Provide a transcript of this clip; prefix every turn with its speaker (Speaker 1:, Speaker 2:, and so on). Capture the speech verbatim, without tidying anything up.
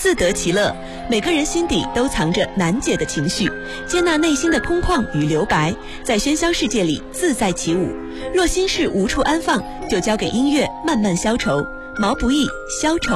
Speaker 1: 自得其乐。每个人心底都藏着难解的情绪，接纳内心的空旷与留白，在喧嚣世界里自在起舞。若心事无处安放，就交给音乐慢慢消愁。毛不易，消愁。